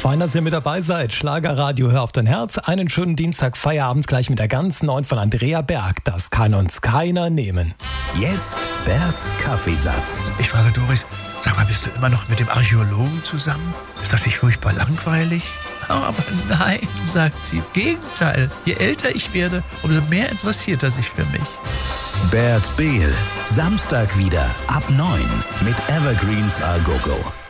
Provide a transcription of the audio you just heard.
Fein, dass ihr mit dabei seid. Schlagerradio, hör auf dein Herz. Einen schönen Dienstag, Feierabend gleich mit der ganz neuen von Andrea Berg. Das kann uns keiner nehmen. Jetzt Berts Kaffeesatz. Ich frage Doris, sag mal, bist du immer noch mit dem Archäologen zusammen? Ist das nicht furchtbar langweilig? Aber nein, sagt sie, im Gegenteil. Je älter ich werde, umso mehr interessiert er sich für mich. Bert Behl, Samstag wieder ab 9 mit Evergreens A Go Go.